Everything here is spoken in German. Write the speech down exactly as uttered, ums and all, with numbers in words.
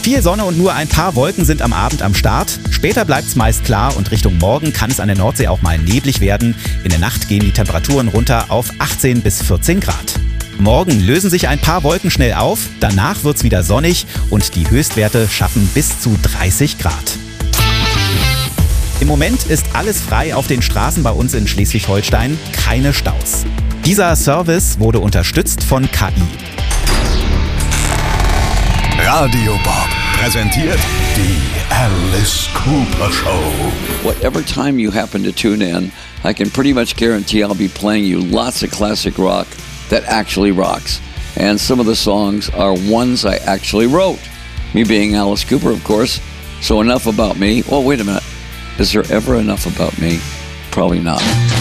Viel Sonne und nur ein paar Wolken sind am Abend am Start. Später bleibt es meist klar und Richtung Morgen kann es an der Nordsee auch mal neblig werden. In der Nacht gehen die Temperaturen runter auf achtzehn bis vierzehn Grad. Morgen lösen sich ein paar Wolken schnell auf, danach wird es wieder sonnig und die Höchstwerte schaffen bis zu dreißig Grad. Im Moment ist alles frei auf den Straßen bei uns in Schleswig-Holstein, keine Staus. Dieser Service wurde unterstützt von K I. Radio Bob präsentiert die Alice Cooper Show. Whatever time you happen to tune in, I can pretty much guarantee I'll be playing you lots of classic rock that actually rocks. And some of the songs are ones I actually wrote. Me being Alice Cooper, of course. So enough about me. Well, wait a minute. Is there ever enough about me? Probably not.